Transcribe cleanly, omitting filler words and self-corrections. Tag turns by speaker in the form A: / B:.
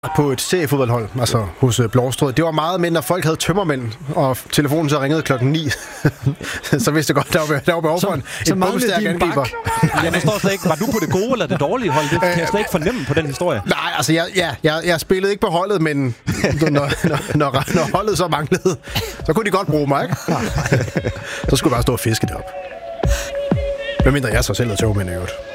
A: på et seriefodboldhold, altså hos Blåstrød. Det var meget med, når folk havde tømmermænd, og telefonen så ringede klokken 9. Så vidste jeg godt, der var behov for en bumstærk angriber.
B: Jeg forstår slet ikke, var du på det gode eller det dårlige hold? Det kan jeg slet ikke fornemme på den historie.
A: Nej, altså jeg spillede ikke på holdet, men når holdet så manglede, så kunne de godt bruge mig, ikke? Så skulle jeg bare stå og fiske det op. Hvad mindre jeg så selv havde tømmermænd i øvrigt.